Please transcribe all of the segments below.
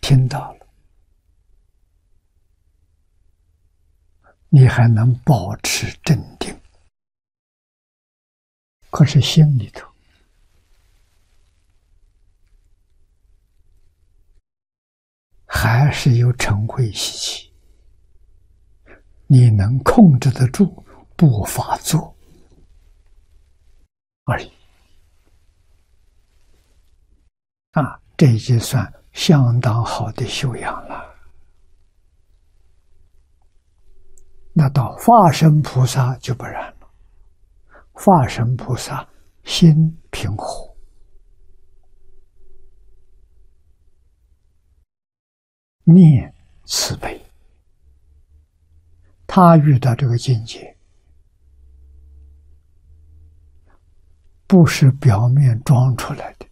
听到了，你还能保持镇定，可是心里头还是有嗔恚习气，你能控制得住，不发作而已。这就算相当好的修养了。那到化身菩萨就不然了，化身菩萨心平和，念慈悲，他遇到这个境界，不是表面装出来的，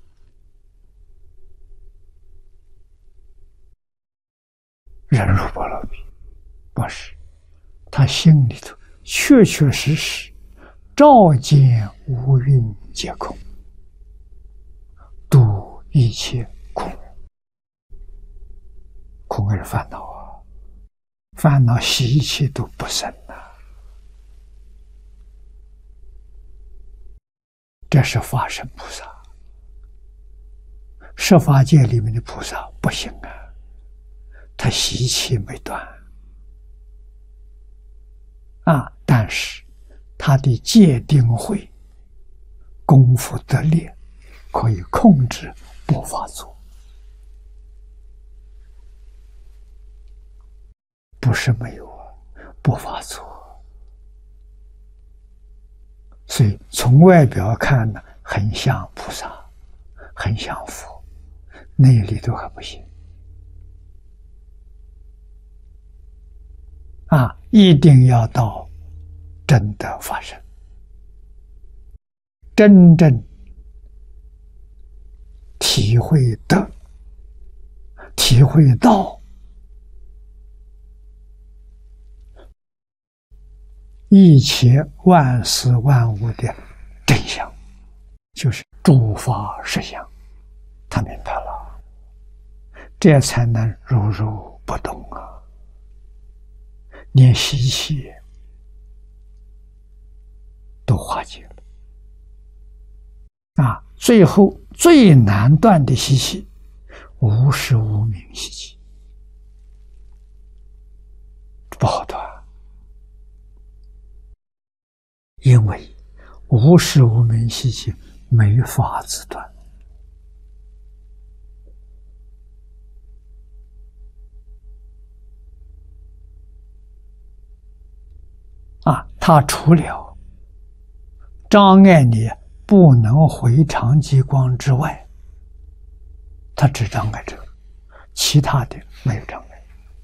忍辱波罗蜜，不是，他心里头确确实实照见五蕴皆空，度一切苦。苦是烦恼啊，烦恼习气都不生啊，这是法身菩萨。十法界里面的菩萨不行啊，他习气没断但是他的戒定慧功夫得力，可以控制不发作，不是没有不发作。所以从外表看呢，很像菩萨，很像佛，内里头还不行一定要到真的发生，真正体会得、体会到一切万事万物的真相，就是诸法实相，他明白了，这才能如如不动连习气都化解了最后最难断的习气，无始无明习气，不好断，因为无始无明习气没法子断它除了障碍你不能回常寂光之外，它只障碍这个，其他的没有障碍。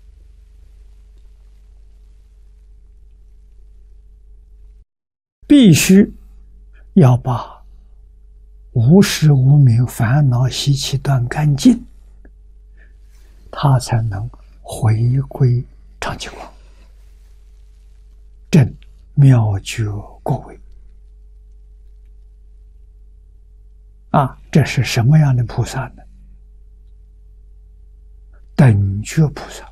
必须要把无始无明烦恼习气断干净，它才能回归常寂光，证妙觉果位这是什么样的菩萨呢？等觉菩萨，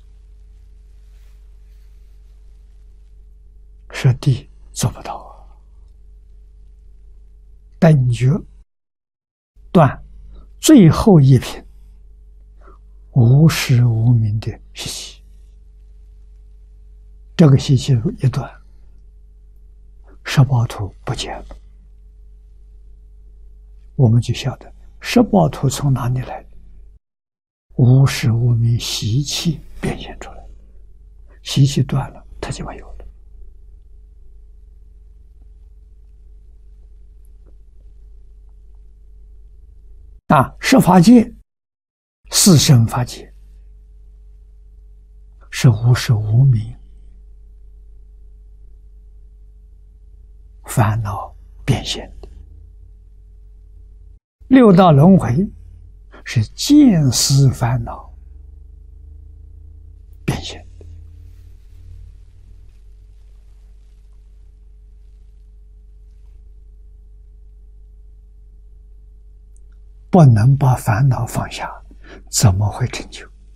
是地做不到等觉断最后一品无始无明的习气，这个习气一断，十报图不见了，我们就晓得十报图从哪里来的？无始无明习气变现出来，习气断了，它就没有了。十法界、四圣法界是无始无明烦恼变现的，六道轮回是见思烦恼变现的。不能把烦恼放下，怎么会成就？